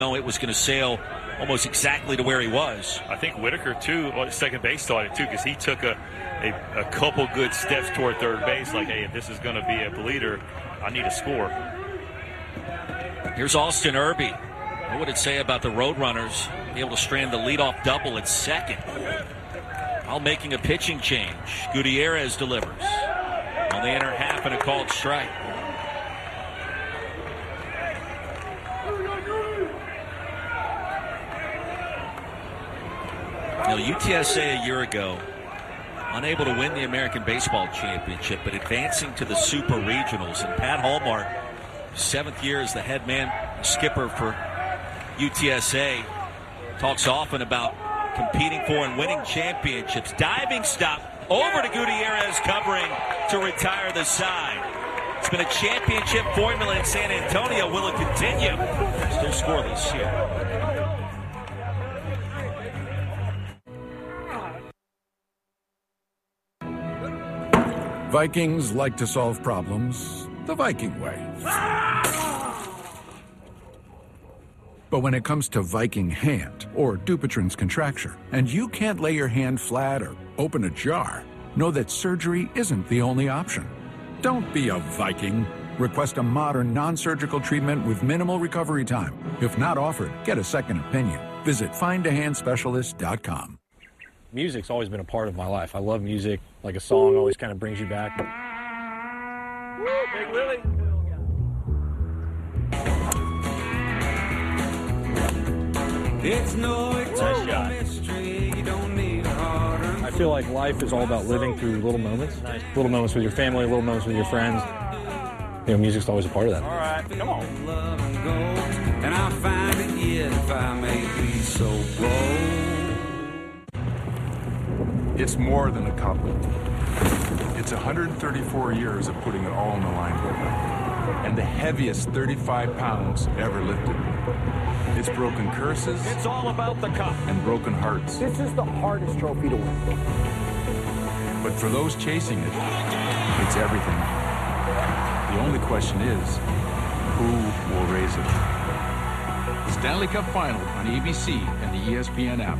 No, it was going to sail almost exactly to where he was. I think Whitaker, too, on second base thought it, too, because he took a couple good steps toward third base, like, hey, if this is going to be a bleeder, I need a score. Here's Austin Irby. What would it say about the Roadrunners able to strand the leadoff double at second while making a pitching change? Gutierrez delivers on the inner half and a called strike. Now, UTSA a year ago, unable to win the American Baseball Championship, but advancing to the Super Regionals. And Pat Hallmark, 7th year as the head man, skipper for UTSA, talks often about competing for and winning championships. Diving stop over to Gutierrez, covering to retire the side. It's been a championship formula in San Antonio. Will it continue? Still scoreless here. Vikings like to solve problems the Viking way. But when it comes to Viking hand, or Dupuytren's contracture, and you can't lay your hand flat or open a jar, know that surgery isn't the only option. Don't be a Viking. Request a modern, non-surgical treatment with minimal recovery time. If not offered, get a second opinion. Visit findahandspecialist.com. Music's always been a part of my life. I love music. Like a song always kind of brings you back. Woo, Big Willie. It's no mystery. You don't need a hard. I feel like life is all about living through little moments. Nice. Little moments with your family, little moments with your friends. You know, music's always a part of that. All right, come on. And I find it yet if I may be so bold. It's more than a couple. It's 134 years of putting it all on the line. And the heaviest 35 pounds ever lifted. It's broken curses. It's all about the cup. And broken hearts. This is the hardest trophy to win. But for those chasing it, it's everything. The only question is, who will raise it? The Stanley Cup Final on ABC and the ESPN app.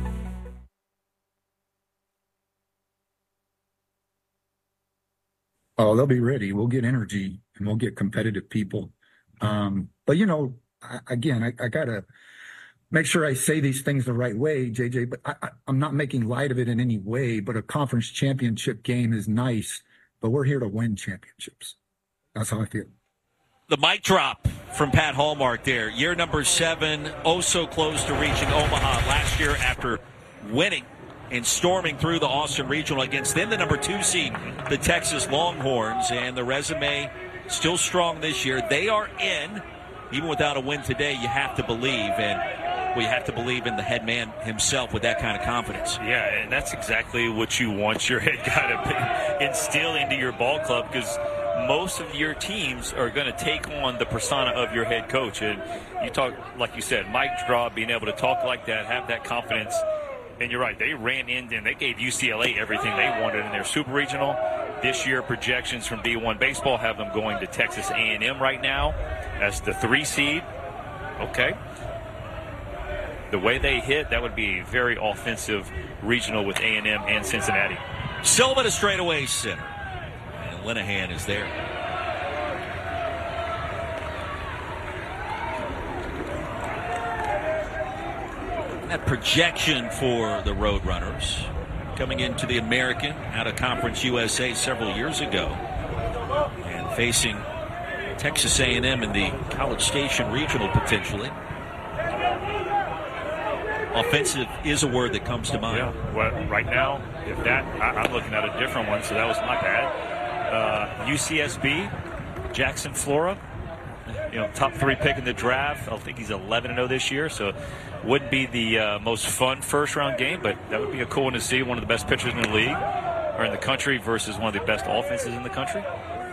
Oh, they'll be ready. We'll get energy and we'll get competitive people. But, you know, I got to make sure I say these things the right way, JJ, but I'm not making light of it in any way. But a conference championship game is nice, but we're here to win championships. That's how I feel. The mic drop from Pat Hallmark there. Year number 7, oh so close to reaching Omaha last year after winning and storming through the Austin Regional against then the number 2 seed, the Texas Longhorns. And the resume still strong this year. They are in. Even without a win today, you have to believe. And well, you have to believe in the head man himself with that kind of confidence. Yeah, and that's exactly what you want your head guy to instill into your ball club, because most of your teams are going to take on the persona of your head coach. And you talk, like you said, mic drop, being able to talk like that, have that confidence. And you're right, they ran in and they gave UCLA everything they wanted in their Super Regional. This year, projections from D1 Baseball have them going to Texas A&M right now as the 3 seed. Okay. The way they hit, that would be a very offensive regional with A&M and Cincinnati. Silva to straightaway center. And Linehan is there. That projection for the Roadrunners coming into the American out of Conference USA several years ago and facing Texas A&M in the College Station Regional potentially. Offensive is a word that comes to mind. Yeah, well, right now, if that, I'm looking at a different one, so that was my bad. UCSB, Jackson Flora, top 3 pick in the draft. I think he's 11-0 this year, so wouldn't be the most fun first-round game, but that would be a cool one to see. One of the best pitchers in the league, or in the country, versus one of the best offenses in the country.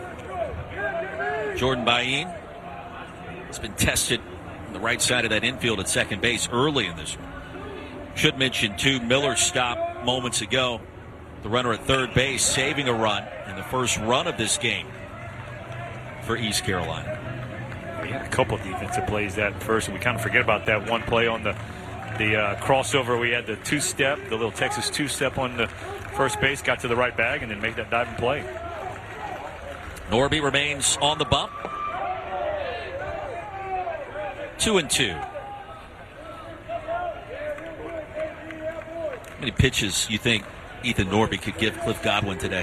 Jordan Bain has been tested on the right side of that infield at second base early in this one. Should mention, too, Miller stopped moments ago. The runner at third base saving a run in the first run of this game for East Carolina. He had a couple of defensive plays that first, and we kind of forget about that one play on the crossover. We had the two-step, the little Texas two-step on the first base, got to the right bag, and then made that diving play. Norby remains on the bump. 2-2. How many pitches you think Ethan Norby could give Cliff Godwin today?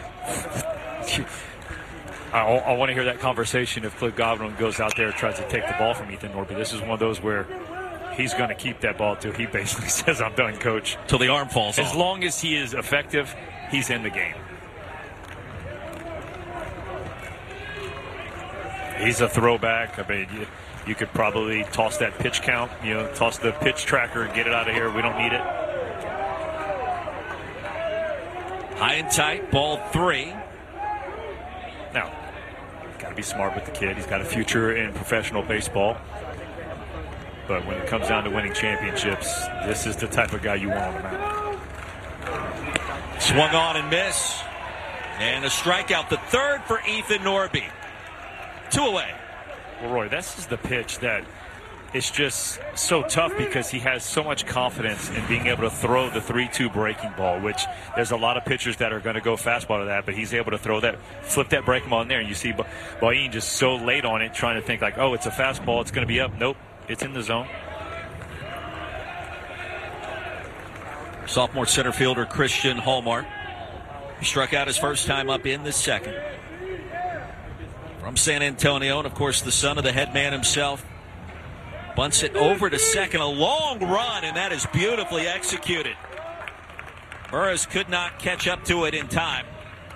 I want to hear that conversation if Cliff Godwin goes out there and tries to take the ball from Ethan Norby. This is one of those where he's going to keep that ball till he basically says, I'm done, coach. Till the arm falls off. As long as he is effective, he's in the game. He's a throwback. I mean, you could probably toss that pitch count, toss the pitch tracker and get it out of here. We don't need it. High and tight, ball 3. Now, got to be smart with the kid. He's got a future in professional baseball. But when it comes down to winning championships, this is the type of guy you want on the mound. Swung on and miss. And a strikeout, the third for Ethan Norby. 2 away. Well, Roy, this is the pitch that it's just so tough because he has so much confidence in being able to throw the 3-2 breaking ball, which there's a lot of pitchers that are going to go fastball to that, but he's able to throw that, flip that breaking ball in there, and you see Bain just so late on it, trying to think like, oh, it's a fastball, it's going to be up. Nope, it's in the zone. Sophomore center fielder Christian Hallmark. He struck out his first time up in the second. From San Antonio, and of course the son of the head man himself. Bunts it over to second. A long run, and that is beautifully executed. Burris could not catch up to it in time.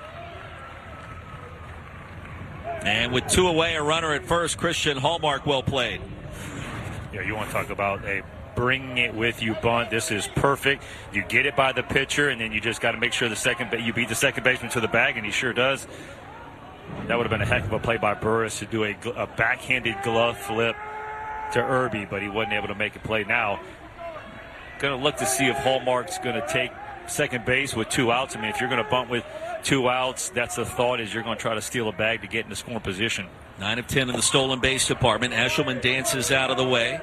And with 2 away, a runner at first, Christian Hallmark, well played. Yeah, you want to talk about a bring it with you bunt. This is perfect. You get it by the pitcher, and then you just got to make sure you beat the second baseman to the bag, and he sure does. That would have been a heck of a play by Burris to do a backhanded glove flip to Irby, but he wasn't able to make a play. Now, going to look to see if Hallmark's going to take second base with 2 outs. I mean, if you're going to bunt with 2 outs, that's the thought, is you're going to try to steal a bag to get in the scoring position. 9 of 10 in the stolen base department. Eshelman dances out of the way.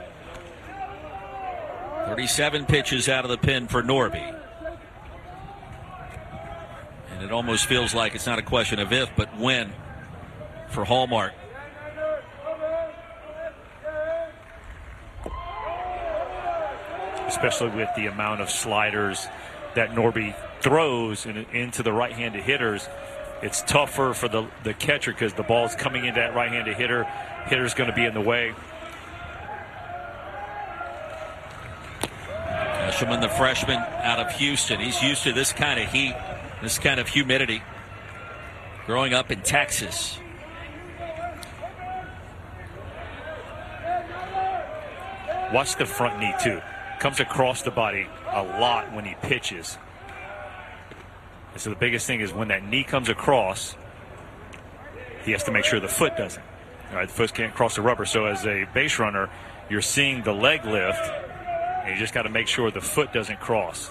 37 pitches out of the pen for Norby. And it almost feels like it's not a question of if, but when for Hallmark. Especially with the amount of sliders that Norby throws into the right-handed hitters, it's tougher for the catcher because the ball's coming into that right-handed hitter. Hitter's going to be in the way. Eshelman, the freshman out of Houston. He's used to this kind of heat, this kind of humidity, growing up in Texas. Watch the front knee, too. Comes across the body a lot when he pitches. And so the biggest thing is when that knee comes across, he has to make sure the foot doesn't. All right, the foot can't cross the rubber. So as a base runner, you're seeing the leg lift, and you just got to make sure the foot doesn't cross.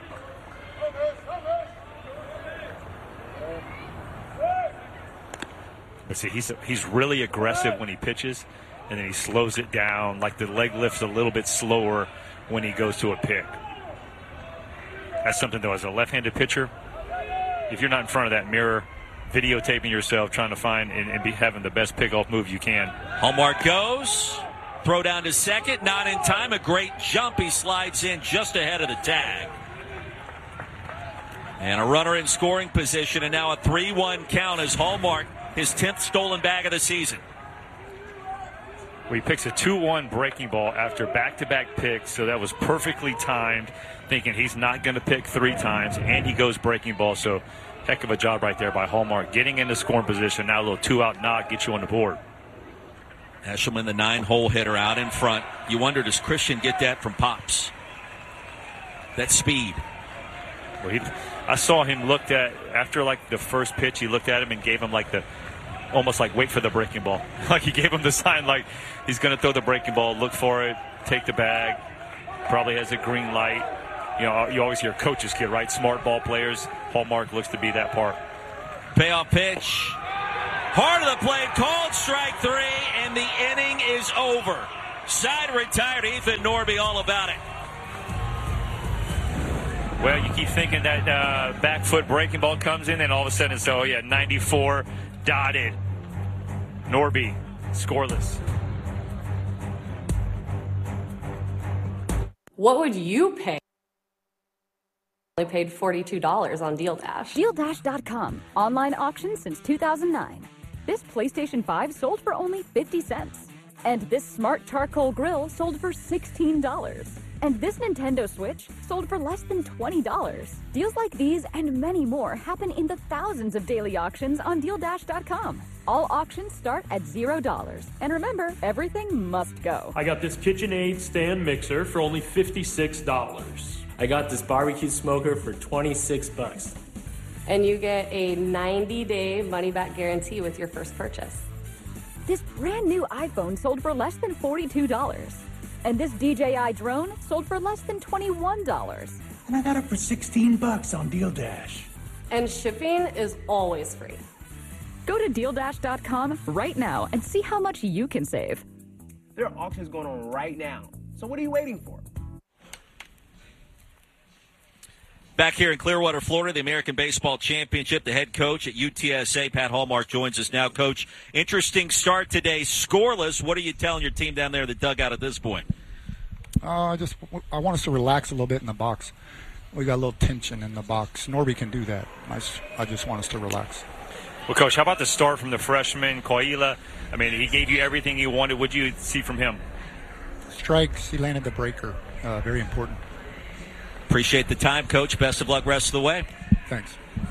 But see, he's really aggressive when he pitches, and then he slows it down. Like the leg lifts a little bit slower when he goes to a pick. That's something, though, as a left-handed pitcher, if you're not in front of that mirror, videotaping yourself, trying to find and be having the best pickoff move you can. Hallmark goes. Throw down to second. Not in time. A great jump. He slides in just ahead of the tag. And a runner in scoring position, and now a 3-1 count as Hallmark, his 10th stolen bag of the season. He picks a 2-1 breaking ball after back-to-back picks, so that was perfectly timed, thinking he's not going to pick 3 times, and he goes breaking ball. So heck of a job right there by Hallmark, getting into scoring position. Now a little 2-out knock, get you on the board. Eshelman, the 9-hole hitter, out in front. You wonder, does Christian get that from Pops? That speed. Well, I saw him looked at, after like the first pitch, he looked at him and gave him like almost like wait for the breaking ball. Like he gave him the sign like he's going to throw the breaking ball, look for it, take the bag, probably has a green light. You know, you always hear coach's kid, right? Smart ball players. Hallmark looks to be that part. Payoff pitch. Heart of the plate, called strike 3, and the inning is over. Side retired, Ethan Norby all about it. Well, you keep thinking that back foot breaking ball comes in, and all of a sudden it's, 94 dotted. Norby, scoreless. What would you pay? Only paid $42 on Deal Dash. DealDash.com. Online auction since 2009. This PlayStation 5 sold for only 50 cents. And this smart charcoal grill sold for $16. And this Nintendo Switch sold for less than $20. Deals like these and many more happen in the thousands of daily auctions on DealDash.com. All auctions start at $0. And remember, everything must go. I got this KitchenAid stand mixer for only $56. I got this barbecue smoker for $26. And you get a 90-day money-back guarantee with your first purchase. This brand new iPhone sold for less than $42. And this DJI drone sold for less than $21. And I got it for $16 on Deal Dash. And shipping is always free. Go to DealDash.com right now and see how much you can save. There are auctions going on right now. So what are you waiting for? Back here in Clearwater, Florida, the American Baseball Championship, the head coach at UTSA, Pat Hallmark, joins us now. Coach, interesting start today, scoreless. What are you telling your team down there in the dugout at this point? I want us to relax a little bit in the box. We got a little tension in the box. Norby can do that. I just want us to relax. Well, Coach, how about the start from the freshman, Koila? I mean, he gave you everything you wanted. What did you see from him? Strikes. He landed the breaker. Very important. Appreciate the time, Coach. Best of luck rest of the way. Thanks.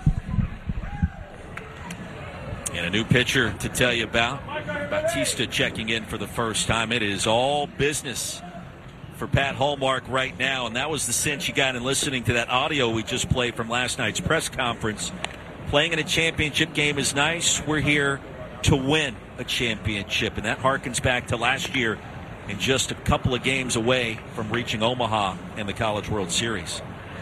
And a new pitcher to tell you about. Bautista checking in for the first time. It is all business for Pat Hallmark right now, and that was the sense you got in listening to that audio we just played from last night's press conference. Playing in a championship game is nice. We're here to win a championship, and that harkens back to last year and just a couple of games away from reaching Omaha in the College World Series.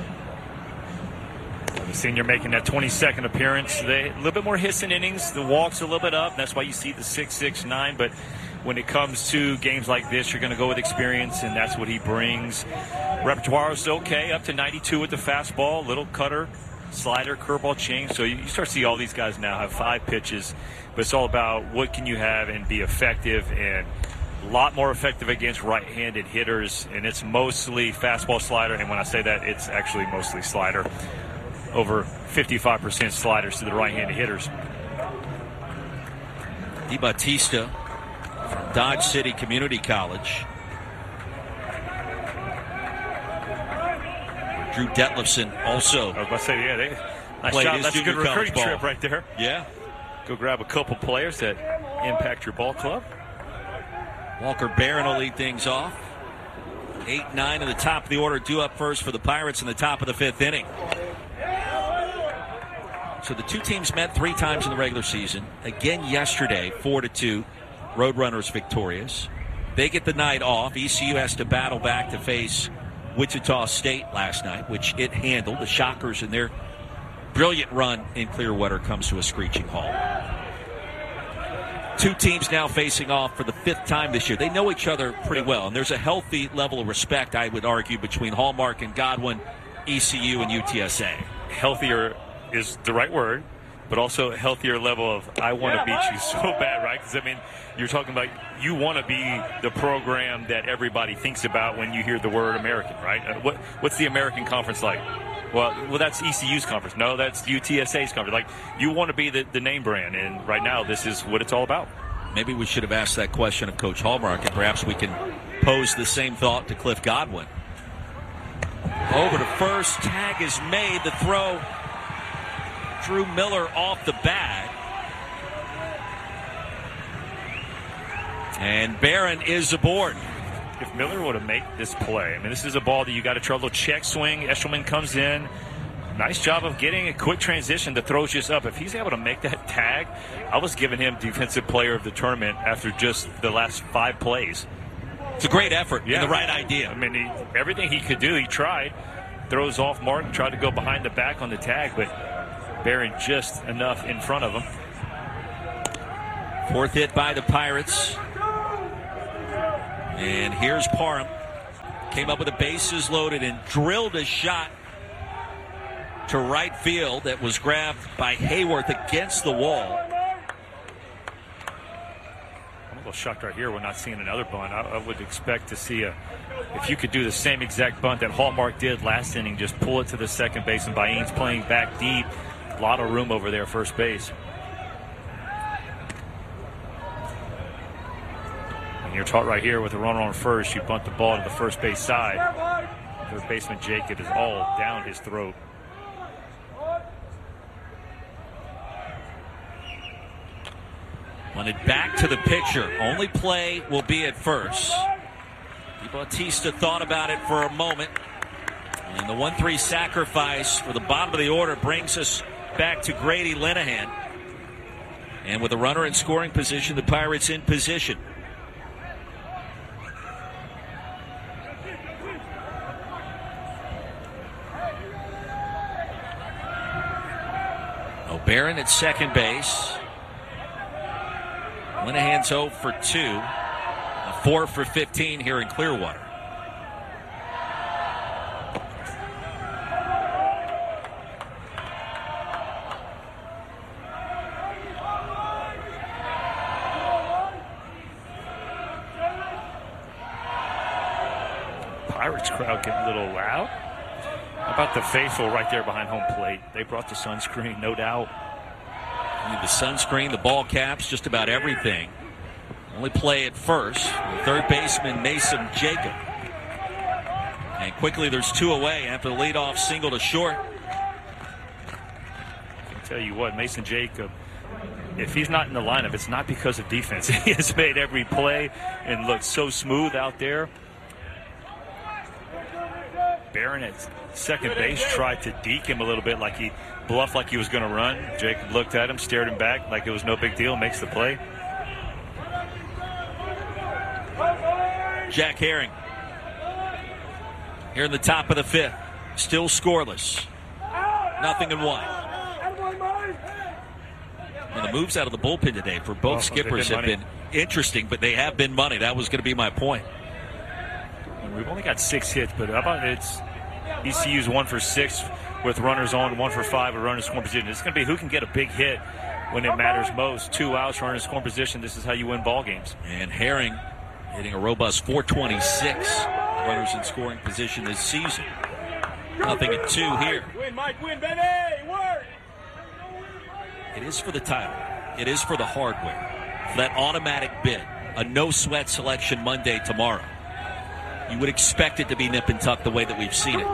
The senior making that 22nd appearance. A little bit more hits in innings. The walks a little bit up. That's why you see the 6.69. But when it comes to games like this, you're going to go with experience, and that's what he brings. Repertoire is okay, up to 92 with the fastball, little cutter, slider, curveball, change. So you start to see all these guys now have 5 pitches. But it's all about what can you have and be effective, and a lot more effective against right-handed hitters, and it's mostly fastball, slider, and when I say that, it's actually mostly slider. Over 55% sliders to the right-handed hitters. Bautista from Dodge City Community College. Drew Detlefson also. I was about to say, yeah, nice played job. his That's a good recruiting ball. trip right there. Yeah. Go grab a couple players that impact your ball club. Walker Barron will lead things off. 8-9 in the top of the order, due up first for the Pirates in the top of the 5th inning. So the two teams met 3 times in the regular season. Again yesterday, 4-2. Roadrunners victorious. They get the night off. ECU has to battle back to face Wichita State last night, which it handled. The Shockers in their brilliant run in Clearwater comes to a screeching halt. Two teams now facing off for the 5th time this year. They know each other pretty well, and there's a healthy level of respect, I would argue, between Hallmark and Godwin, ECU and UTSA. Healthier is the right word, but also a healthier level of I want to beat you so bad, right? Because, I mean, you're talking about you want to be the program that everybody thinks about when you hear the word American, right? What's the American Conference like? Well, that's ECU's conference. No, that's UTSA's conference. Like, you want to be the name brand, and right now this is what it's all about. Maybe we should have asked that question of Coach Hallmark, and perhaps we can pose the same thought to Cliff Godwin. Over to first, tag is made. The throw, Drew Miller off the bag. And Barron is aboard. If Miller would have made this play, I mean, this is a ball that you got to try a little check swing. Eshelman comes in. Nice job of getting a quick transition. The throw's just up. If he's able to make that tag, I was giving him Defensive Player of the Tournament after just the last 5 plays. It's a great effort. Yeah. And the right idea. I mean, everything he could do, he tried. Throws off Martin, tried to go behind the back on the tag, but Barron just enough in front of him. Fourth hit by the Pirates. And here's Parham. Came up with the bases loaded and drilled a shot to right field that was grabbed by Hayworth against the wall. I'm a little shocked right here we're not seeing another bunt. I would expect to see if you could do the same exact bunt that Hallmark did last inning, just pull it to the second base, and Bain's playing back deep. A lot of room over there, first base. And you're taught right here with a runner on first, you bunt the ball to the first base side. Third baseman Jacob is all down his throat. Wanted back to the pitcher. Only play will be at first. Bautista thought about it for a moment. And the 1-3 sacrifice for the bottom of the order brings us back to Grady Linehan. And with a runner in scoring position, the Pirates in position. O'Barron at second base. Linehan's 0 for 2. A 4 for 15 here in Clearwater. Pirates crowd getting a little loud. How about the faithful right there behind home plate? They brought the sunscreen, no doubt. The sunscreen, the ball caps, just about everything. Only play at first. Third baseman Mason Jacob. And quickly there's 2 away after the leadoff single to short. I can tell you what, Mason Jacob, if he's not in the lineup, it's not because of defense. He has made every play and looked so smooth out there. Barron at second base tried to deke him a little bit, like he bluffed like he was going to run. Jacob looked at him, stared him back like it was no big deal, makes the play. Jack Herring here in the top of the 5th, still scoreless, 0-1. And the moves out of the bullpen today for both skippers have been interesting, but they have been money. That was going to be my point. We've only got 6 hits, but how about ECU's 1 for 6 with runners on, 1 for 5 with runners in scoring position. It's going to be who can get a big hit when it matters most. 2 outs, runners in scoring position. This is how you win ball games. And Herring hitting a robust 426 runners in scoring position this season. 0-2 here. Win, Mike, win, baby! Work! It is for the title. It is for the hardware. For that automatic bid. A no-sweat selection Monday tomorrow. You would expect it to be nip and tuck the way that we've seen it.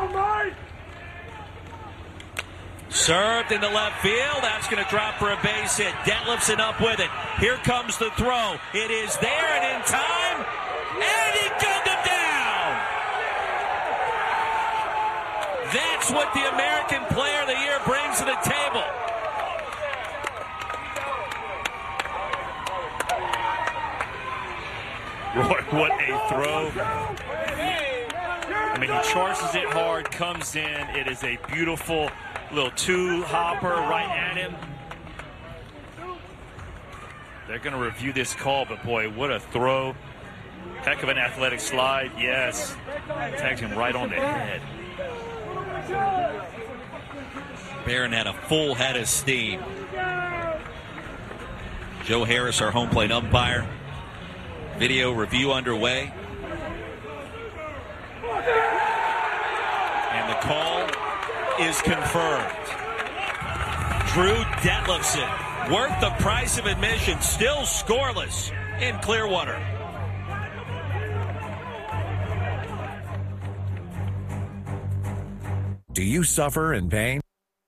Served into left field. That's going to drop for a base hit. Detlefson up with it. Here comes the throw. It is there and in time. And he gunned him down. That's what the American Player of the Year brings to the table. What a throw. I mean, he charges it hard, comes in. It is a beautiful little 2-hopper right at him. They're going to review this call, but boy, what a throw. Heck of an athletic slide, yes. Tagged him right on the head. Barron had a full head of steam. Joe Harris, our home plate umpire. Video review underway. And the call is confirmed. Drew Detlefson, worth the price of admission, still scoreless in Clearwater. Do you suffer in pain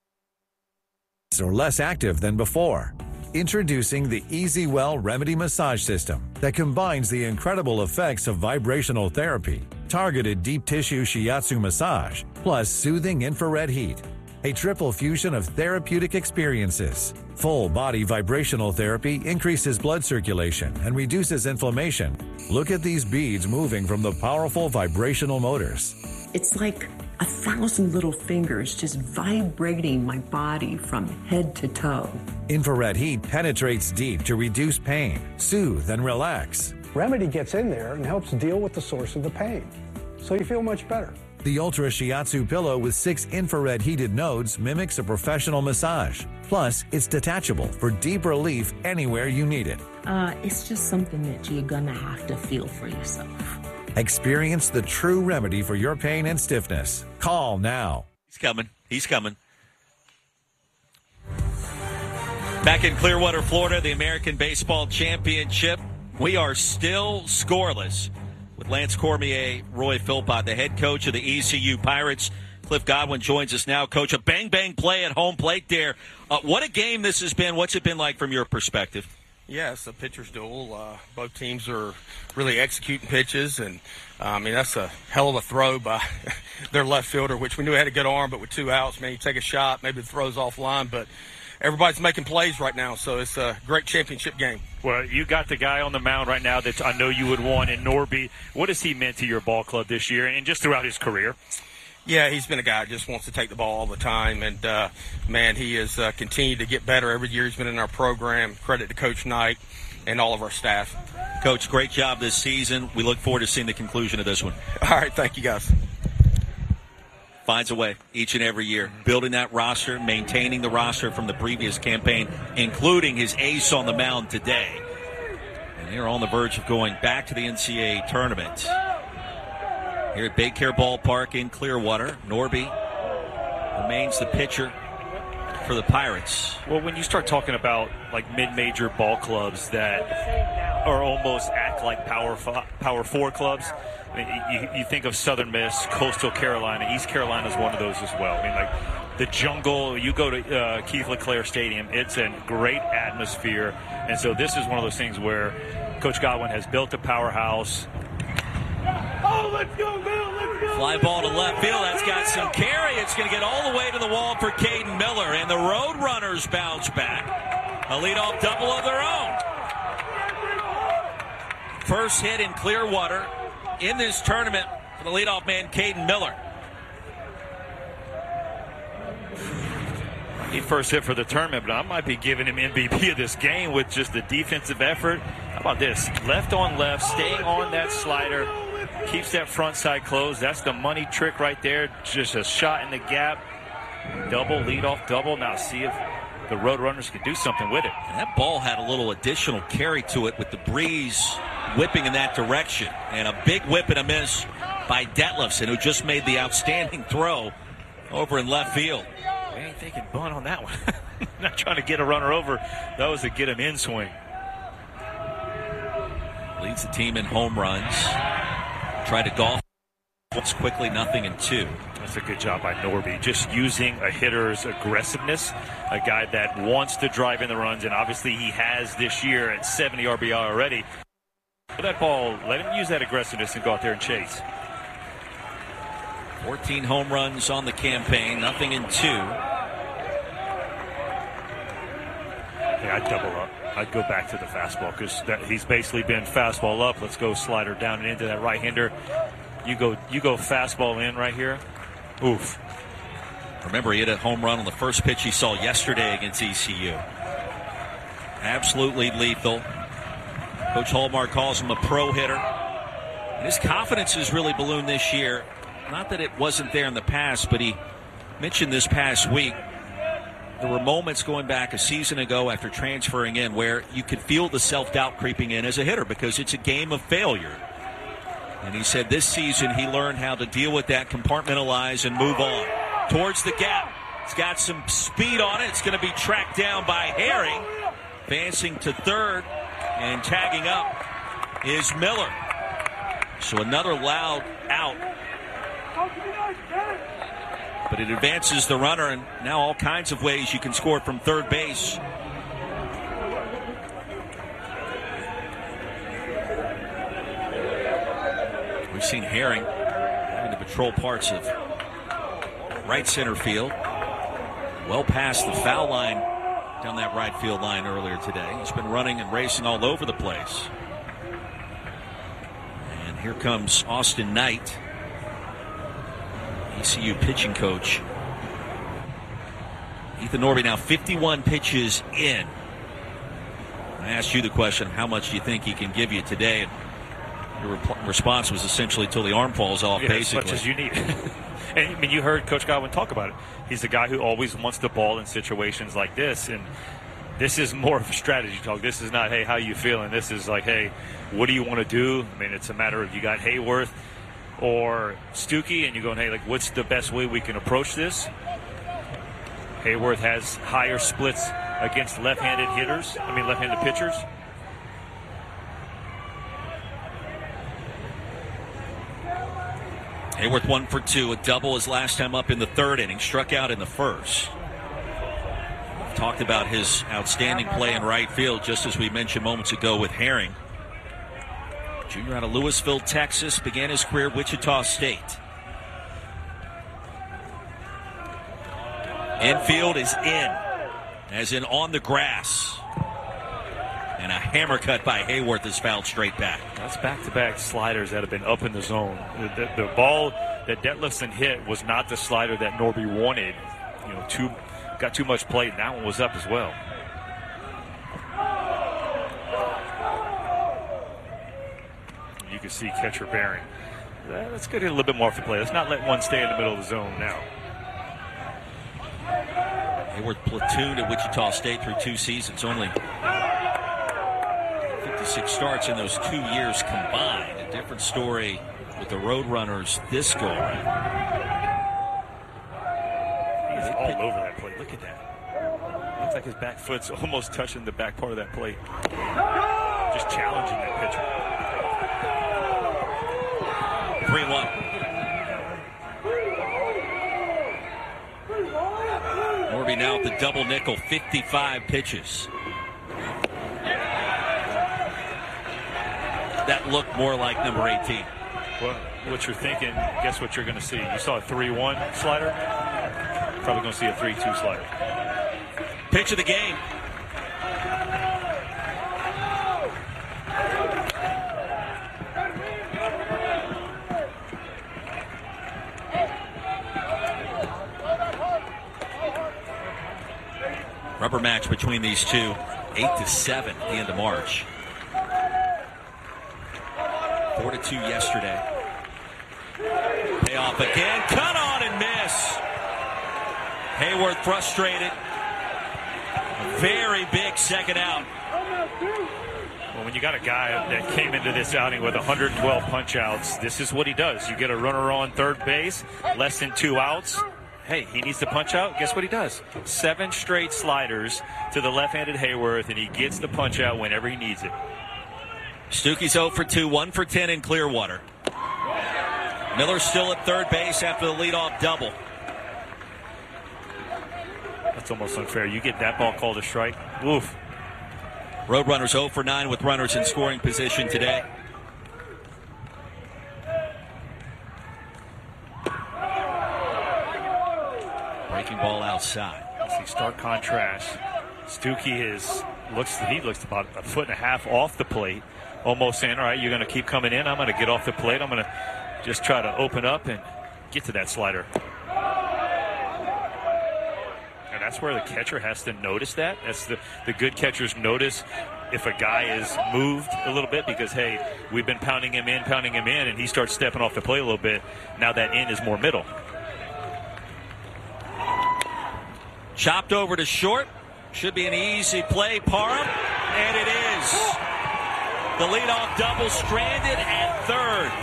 or less active than before? Introducing the EasyWell Remedy Massage System that combines the incredible effects of vibrational therapy, targeted deep tissue shiatsu massage, plus soothing infrared heat. a triple fusion of therapeutic experiences. Full body vibrational therapy increases blood circulation and reduces inflammation. Look at these beads moving from the powerful vibrational motors. It's like 1,000 little fingers just vibrating my body from head to toe. Infrared heat penetrates deep to reduce pain, soothe, and relax. Remedy gets in there and helps deal with the source of the pain, so you feel much better. The Ultra Shiatsu pillow with 6 infrared heated nodes mimics a professional massage. Plus, it's detachable for deep relief anywhere you need it. It's just something that you're gonna have to feel for yourself. Experience the true remedy for your pain and stiffness. Call now. He's coming. He's coming. Back in Clearwater, Florida, the American Baseball Championship. We are still scoreless with Lance Cormier, Roy Philpott, the head coach of the ECU Pirates. Cliff Godwin joins us now. Coach, a bang-bang play at home plate there. What a game this has been. What's it been like from your perspective? Yeah, it's a pitcher's duel. Both teams are really executing pitches, and that's a hell of a throw by their left fielder, which we knew had a good arm, but with 2 outs, man, you take a shot, maybe the throw's offline, but everybody's making plays right now, so it's a great championship game. Well, you got the guy on the mound right now that I know you would want in Norby. What has he meant to your ball club this year and just throughout his career? Yeah, he's been a guy that just wants to take the ball all the time, and, man, he has continued to get better every year he's been in our program. Credit to Coach Knight and all of our staff. Coach, great job this season. We look forward to seeing the conclusion of this one. All right, thank you, guys. Finds a way each and every year, building that roster, maintaining the roster from the previous campaign, including his ace on the mound today. And they're on the verge of going back to the NCAA tournament. Here at Baycare Ballpark in Clearwater, Norby remains the pitcher for the Pirates. Well, when you start talking about like mid-major ball clubs that are almost act like Power 4 clubs, I mean, you think of Southern Miss, Coastal Carolina, East Carolina is one of those as well. I mean, like the jungle, you go to Keith LeClaire Stadium, it's a great atmosphere. And so this is one of those things where Coach Godwin has built a powerhouse. Oh, let's go, Bill, let's go. Fly ball to left field. That's got some carry. It's going to get all the way to the wall for Caden Miller. And the Roadrunners bounce back. A leadoff double of their own. First hit in Clearwater in this tournament for the leadoff man, Caden Miller. He first hit for the tournament, but I might be giving him MVP of this game with just the defensive effort. How about this? Left on left, staying on that slider, keeps that front side closed. That's the money trick right there. Just a shot in the gap. Double, leadoff double. Now see if the Roadrunners can do something with it. And that ball had a little additional carry to it with the breeze whipping in that direction. And a big whip and a miss by Detlefson, who just made the outstanding throw over in left field. We ain't thinking bunt on that one. Not trying to get a runner over. That was a get him in swing. Leads the team in home runs. Tried to golf quickly, 0-2. That's a good job by Norby. Just using a hitter's aggressiveness, a guy that wants to drive in the runs, and obviously he has this year at 70 RBI already. But that ball, let him use that aggressiveness and go out there and chase. 14 home runs on the campaign, 0-2. Yeah, I'd double up. I'd go back to the fastball because he's basically been fastball up. Let's go slider down and into that right-hander. You go fastball in right here. Oof. Remember, he hit a home run on the first pitch he saw yesterday against ECU. Absolutely lethal. Coach Hallmark calls him a pro hitter. And his confidence has really ballooned this year. Not that it wasn't there in the past, but he mentioned this past week there were moments going back a season ago after transferring in where you could feel the self-doubt creeping in as a hitter because it's a game of failure. And he said this season he learned how to deal with that, compartmentalize, and move on. Towards the gap. It's got some speed on it. It's going to be tracked down by Herring. Advancing to third and tagging up is Miller. So another loud out. But it advances the runner, and now all kinds of ways you can score from third base. We've seen Herring having to patrol parts of right center field. well past the foul line down that right field line earlier today. He's been running and racing all over the place. And here comes Austin Knight, ECU pitching coach. Ethan Norby now 51 pitches in. I asked you the question, how much do you think he can give you today? And your response was essentially till the arm falls off, basically. As much as you need. And I mean, you heard Coach Godwin talk about it. He's the guy who always wants the ball in situations like this. And this is more of a strategy talk. This is not, hey, how you feeling? This is like, hey, what do you want to do? I mean, it's a matter of you got Hayworth or Stuckey, and you're going, hey, like, what's the best way we can approach this? Hayworth has higher splits against left-handed pitchers. Hayworth 1 for 2, a double his last time up in the third inning, struck out in the first. We've talked about his outstanding play in right field, just as we mentioned moments ago with Herring. Junior out of Louisville, Texas, began his career at Wichita State. Infield is in, as in on the grass. And a hammer cut by Hayworth is fouled straight back. That's back-to-back sliders that have been up in the zone. The ball that Detlefson hit was not the slider that Norby wanted. You know, got too much play, and that one was up as well. You can see catcher Barron. Let's get in a little bit more off the play. Let's not let one stay in the middle of the zone now. Hayworth platooned at Wichita State through 2 seasons, only 56 starts in those 2 years combined. A different story with the Roadrunners this go around. He's all over that plate. Look at that. Looks like his back foot's almost touching the back part of that plate. Just challenging that pitcher. 3-1. Norby now at the double nickel, 55 pitches. That looked more like number 18. Well, what you're thinking, guess what you're going to see? You saw a 3-1 slider. Probably going to see a 3-2 slider. Pitch of the game. Rubber match between these two, 8-7 at the end of March. 4-2 yesterday. Payoff again. Cut on and miss. Hayworth frustrated. A very big second out. Well, when you got a guy that came into this outing with 112 punch outs, this is what he does. You get a runner on third base, less than 2 outs. Hey, he needs to punch out. Guess what he does? 7 straight sliders to the left-handed Hayworth, and he gets the punch out whenever he needs it. Stuckey's 0 for 2, 1 for 10 in Clearwater. Miller still at third base after the leadoff double. That's almost unfair. You get that ball called a strike. Oof. Roadrunners 0 for 9 with runners in scoring position today. Breaking ball outside. See stark contrast. Stuckey looks about a foot and a half off the plate, almost saying, all right, you're going to keep coming in. I'm going to get off the plate. I'm going to just try to open up and get to that slider. And that's where the catcher has to notice that. That's the good catchers notice if a guy is moved a little bit because, hey, we've been pounding him in, and he starts stepping off the plate a little bit. Now that in is more middle. Chopped over to short. Should be an easy play, Parham, and it is. The leadoff double stranded at third.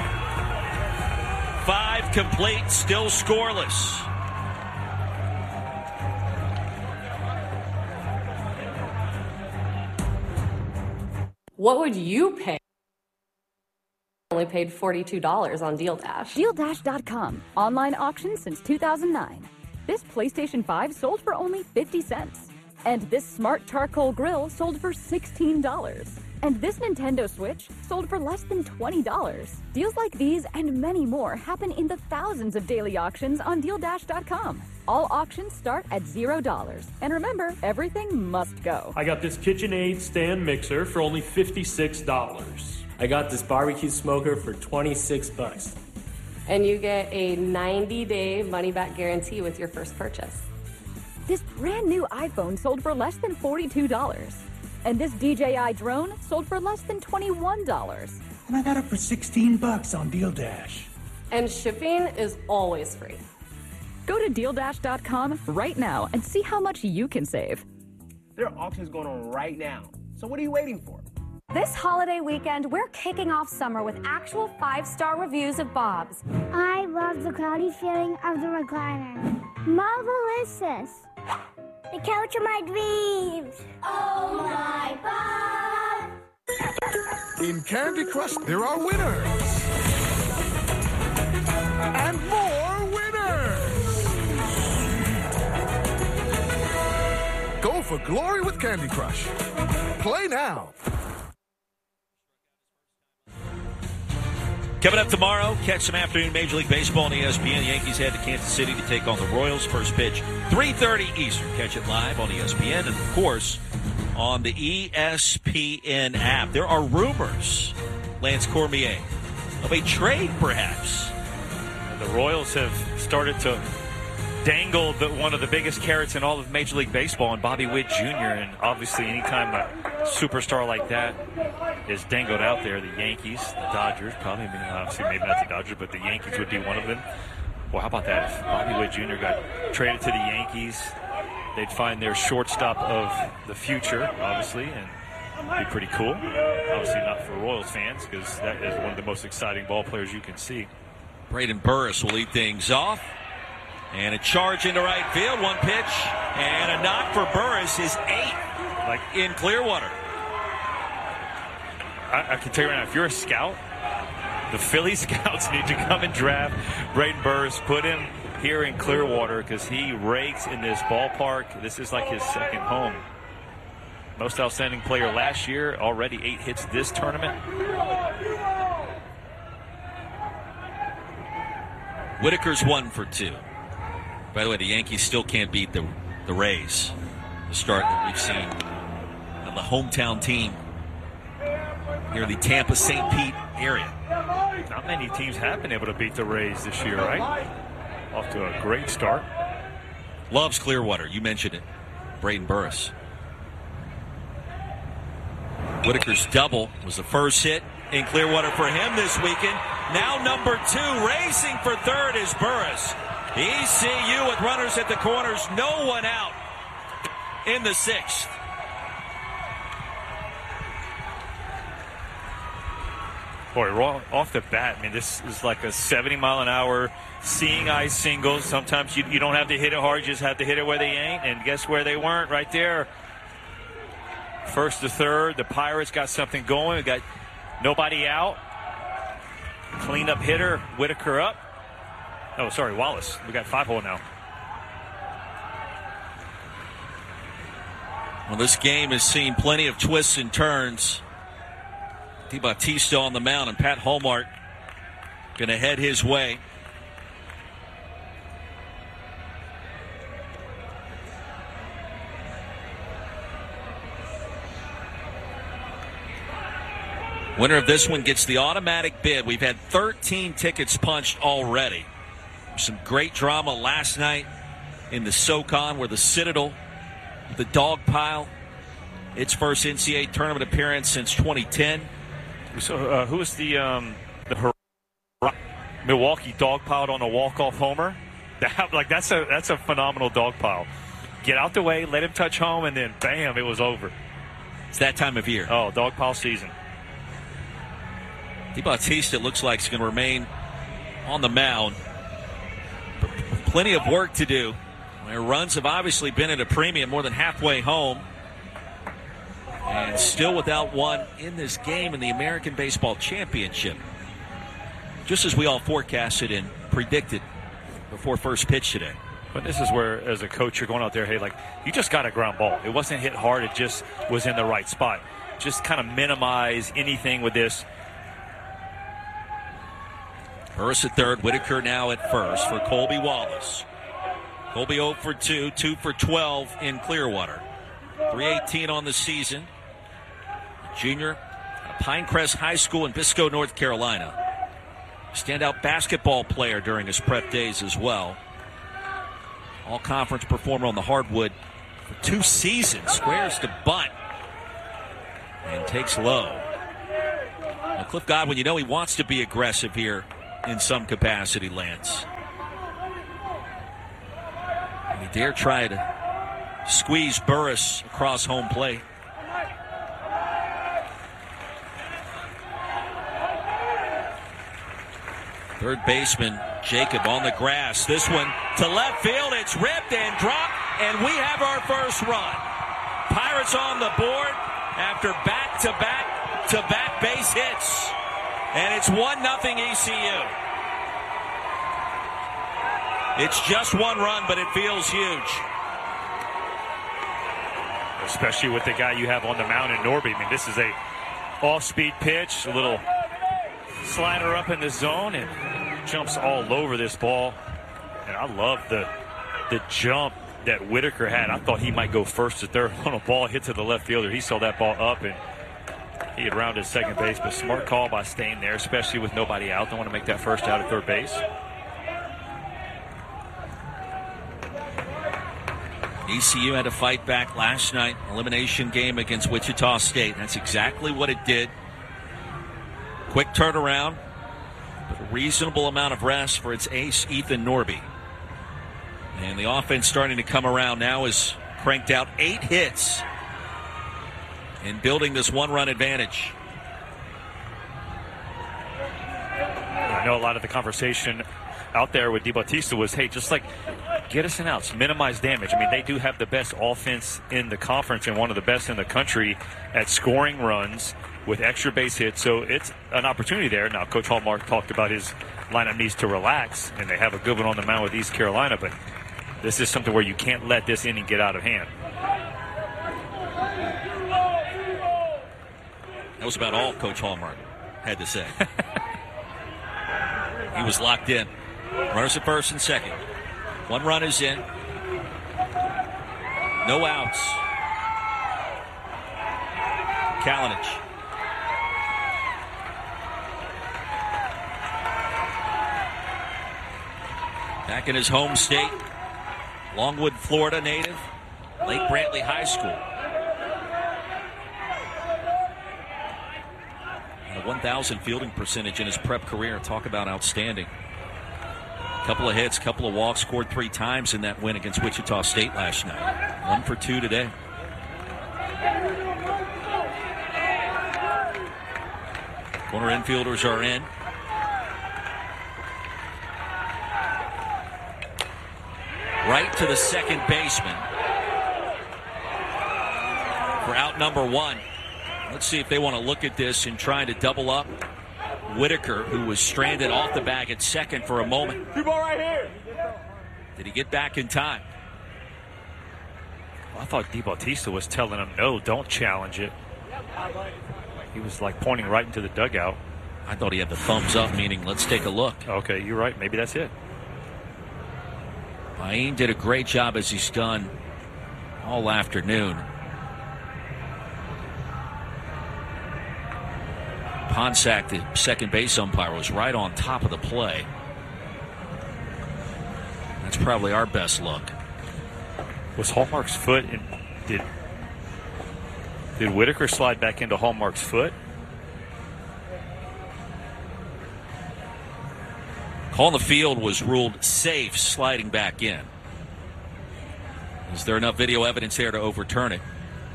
5 complete, still scoreless. What would you pay? Only paid $42 on Deal Dash. DealDash.com. Online auction since 2009. This PlayStation 5 sold for only 50 cents. And this smart charcoal grill sold for $16. And this Nintendo Switch sold for less than $20. Deals like these and many more happen in the thousands of daily auctions on DealDash.com. All auctions start at $0. And remember, everything must go. I got this KitchenAid stand mixer for only $56. I got this barbecue smoker for $26. And you get a 90-day money-back guarantee with your first purchase. This brand new iPhone sold for less than $42. And this DJI drone sold for less than $21. And I got it for $16 on Deal Dash. And shipping is always free. Go to DealDash.com right now and see how much you can save. There are auctions going on right now. So what are you waiting for? This holiday weekend, we're kicking off summer with actual 5-star reviews of Bob's. I love the cloudy feeling of the recliner. Marvelous. The couch of my dreams. Oh my Bob! In Candy Crush, there are winners. And more winners. Go for glory with Candy Crush. Play now. Coming up tomorrow, catch some afternoon Major League Baseball on ESPN. The Yankees head to Kansas City to take on the Royals. First pitch, 3:30 Eastern. Catch it live on ESPN and, of course, on the ESPN app. There are rumors, Lance Cormier, of a trade perhaps. The Royals have started to dangle one of the biggest carrots in all of Major League Baseball in Bobby Witt Jr. And obviously anytime a superstar like that is dangled out there, the Yankees, the Dodgers, probably, obviously maybe not the Dodgers, but the Yankees would be one of them. Well, how about that? If Bobby Witt Jr. got traded to the Yankees, they'd find their shortstop of the future, obviously, and be pretty cool. Obviously not for Royals fans, because that is one of the most exciting ball players you can see. Braden Burris will lead things off. And a charge into right field, one pitch, and a knock for Burris, his 8th, like in Clearwater. I can tell you right now, if you're a scout, the Philly scouts need to come and draft Braden Burris, put him here in Clearwater, because he rakes in this ballpark. This is like his second home. Most outstanding player last year, already 8 hits this tournament. Whitaker's 1 for 2. By the way, the Yankees still can't beat the Rays, the start that we've seen of the hometown team near the Tampa St. Pete area. Not many teams have been able to beat the Rays this year, right? Off to a great start. Loves Clearwater. You mentioned it. Braden Burris. Whitaker's double was the first hit in Clearwater for him this weekend. Now number 2, racing for third is Burris. ECU with runners at the corners, no one out in the 6th. Boy, off the bat, I mean, this is like a 70-mile-an-hour seeing eye single. Sometimes you don't have to hit it hard, you just have to hit it where they ain't. And guess where they weren't? Right there. First to third, the Pirates got something going. We got nobody out. Cleanup hitter, Whitaker up. Oh, sorry, Wallace. We got 5-hole now. Well, this game has seen plenty of twists and turns. DiBattista on the mound, and Pat Hallmark going to head his way. Winner of this one gets the automatic bid. We've had 13 tickets punched already. Some great drama last night in the SoCon where the Citadel, the dog pile, its first NCAA tournament appearance since 2010. So who was the Milwaukee dog piled on a walk-off homer? That's a phenomenal dog pile. Get out the way, let him touch home, and then bam, it was over. It's that time of year. Oh, dog pile season. DiBattista looks like he's going to remain on the mound. Plenty of work to do. Their runs have obviously been at a premium, more than halfway home. And still without one in this game in the American Baseball Championship. Just as we all forecasted and predicted before first pitch today. But this is where, as a coach, you're going out there, hey, like, you just got a ground ball. It wasn't hit hard. It just was in the right spot. just kind of minimize anything with this. Burris at third, Whitaker now at first for Colby Wallace. Colby 0 for 2, 2 for 12 in Clearwater. 318 on the season. Junior at Pinecrest High School in Biscoe, North Carolina. Standout basketball player during his prep days as well. All-conference performer on the hardwood for 2 seasons. Squares to bunt and takes low. Now, Cliff Godwin, you know he wants to be aggressive here in some capacity, Lance. And he dare try to squeeze Burris across home plate. Third baseman Jacob on the grass. This one to left field. It's ripped and dropped, and we have our first run. Pirates on the board after back-to-back base hits. And it's 1-0 ECU. It's just one run, but it feels huge. Especially with the guy you have on the mound in Norby. I mean, this is a off-speed pitch, a little slider up in the zone, and jumps all over this ball. And I love the jump that Whitaker had. I thought he might go first to third on a ball hit to the left fielder. He saw that ball up, and he had rounded second base, but smart call by staying there, especially with nobody out. Don't want to make that first out at third base. ECU had to fight back last night. Elimination game against Wichita State. That's exactly what it did. Quick turnaround, but a reasonable amount of rest for its ace, Ethan Norby. And the offense starting to come around now, is cranked out 8 hits in building this one-run advantage. I know a lot of the conversation out there with DeBautista was, hey, just like get us an outs, minimize damage. I mean, they do have the best offense in the conference and one of the best in the country at scoring runs with extra base hits. So it's an opportunity there. Now, Coach Hallmark talked about his lineup needs to relax, and they have a good one on the mound with East Carolina, but this is something where you can't let this inning get out of hand. That was about all Coach Hallmark had to say. He was locked in. Runners at first and second. One run is in. No outs. Kalinic. Back in his home state. Longwood, Florida native. Lake Brantley High School. And a 1,000 fielding percentage in his prep career. Talk about outstanding. Couple of hits, couple of walks, scored 3 times in that win against Wichita State last night. 1 for 2 today. Corner infielders are in. Right to the second baseman for out number 1. Let's see if they want to look at this and try to double up Whitaker, who was stranded off the bag at second for a moment. Ball right here. Did he get back in time? Well, I thought DeBautista was telling him, no, don't challenge it. He was like pointing right into the dugout. I thought he had the thumbs up, meaning let's take a look. Okay, you're right. Maybe that's it. Maine did a great job, as he's done all afternoon. Ponsack, the second base umpire, was right on top of the play. That's probably our best look. Was Hallmark's foot in, did Whitaker slide back into Hallmark's foot? Call on the field was ruled safe, sliding back in. Is there enough video evidence there to overturn it?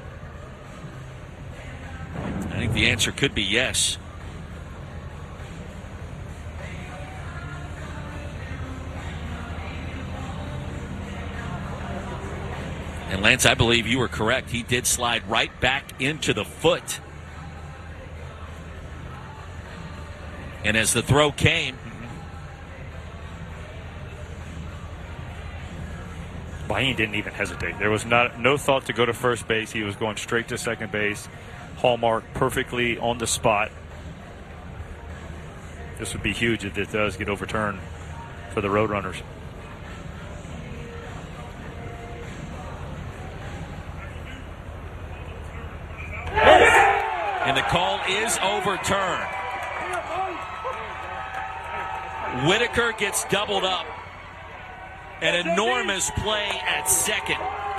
I think the answer could be yes. And Lance, I believe you were correct. He did slide right back into the foot. And as the throw came, Bahine didn't even hesitate. There was no thought to go to first base. He was going straight to second base. Hallmark perfectly on the spot. This would be huge if it does get overturned for the Roadrunners. And the call is overturned. Whitaker gets doubled up. An enormous play at second.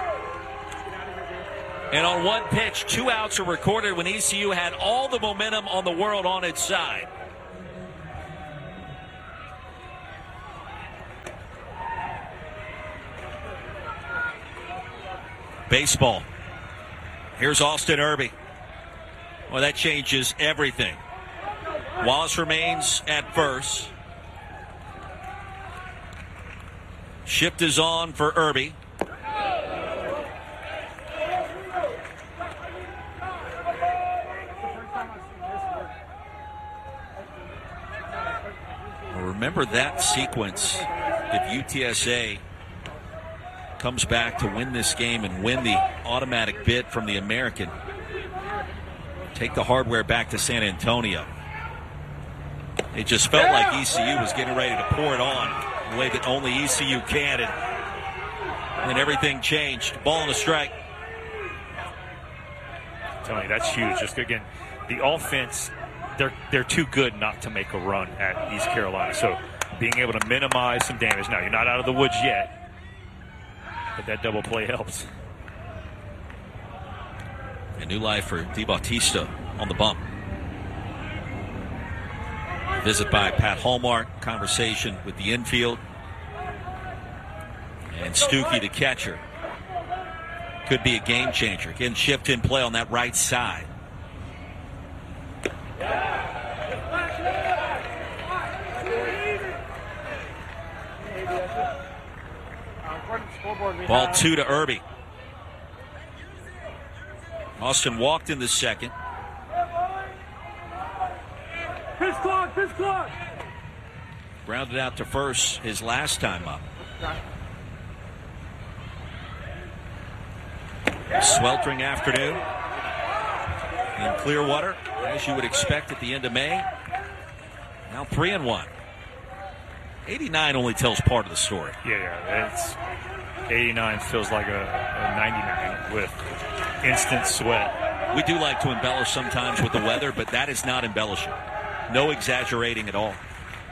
And on one pitch, 2 outs are recorded when ECU had all the momentum on the world on its side. Baseball. Here's Austin Irby. Well, that changes everything. Wallace remains at first. Shift is on for Irby. Well, remember that sequence. If UTSA comes back to win this game and win the automatic bid from the American, take the hardware back to San Antonio. It just felt like ECU was getting ready to pour it on the way that only ECU can, and then everything changed. Ball and a strike. I'm telling you, that's huge. Just again, the offense, they're too good not to make a run at East Carolina. So being able to minimize some damage. Now, you're not out of the woods yet, but that double play helps. A new life for DeBautista on the bump. Visit by Pat Hallmark. Conversation with the infield. And Stuckey, the catcher. Could be a game changer. Again, shift in play on that right side. Ball 2 to Irby. Austin walked in the second. Pitch clock. Grounded out to first his last time up. Sweltering afternoon in Clearwater, as you would expect at the end of May. Now 3-1. 89 only tells part of the story. Yeah, it's 89 feels like a 99 with instant sweat. We do like to embellish sometimes with the weather, but that is not embellishing. No exaggerating at all.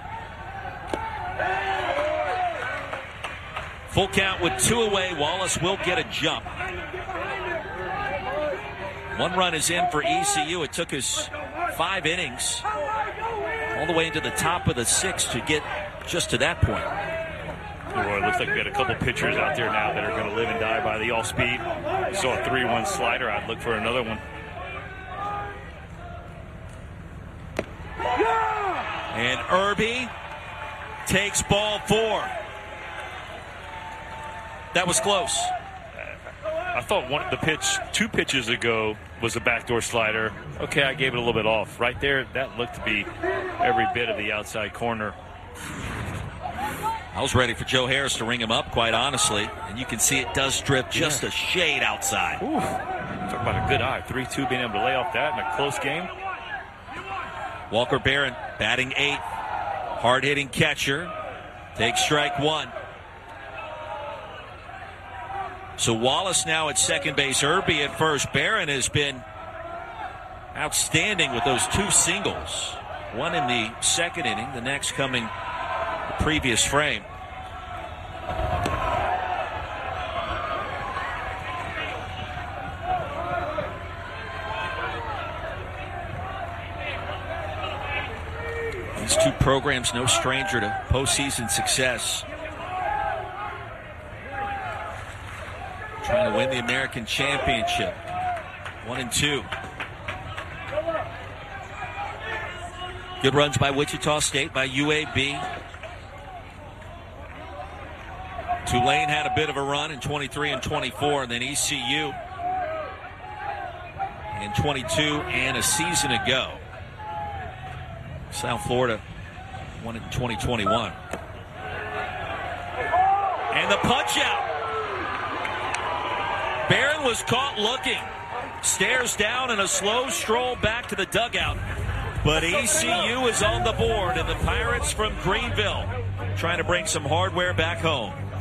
Full count with 2 away. Wallace will get a jump. 1 run is in for ECU. It took us 5 innings all the way into the top of the 6th to get just to that point. Boy, it looks like we got a couple pitchers out there now that are going to live and die by the all-speed. Saw a 3-1 slider. I'd look for another one. And Irby takes ball 4. That was close. I thought two pitches ago was a backdoor slider. Okay, I gave it a little bit off. Right there, that looked to be every bit of the outside corner. I was ready for Joe Harris to ring him up, quite honestly. And you can see it does strip just a shade outside. Ooh. Talk about a good eye. 3-2 being able to lay off that in a close game. Walker Barron batting 8th. Hard-hitting catcher. Takes strike 1. So Wallace now at second base. Irby at first. Barron has been outstanding with those 2 singles. One in the second inning, the next coming the previous frame. These 2 programs no stranger to postseason success. Trying to win the American Championship. 1-2. Good runs by Wichita State, by UAB. Tulane had a bit of a run in 23 and 24, and then ECU in 22 and a season ago. South Florida won it in 2021. And the punch out. Barron was caught looking. stares down and a slow stroll back to the dugout. But ECU is on the board, and the Pirates from Greenville trying to bring some hardware back home.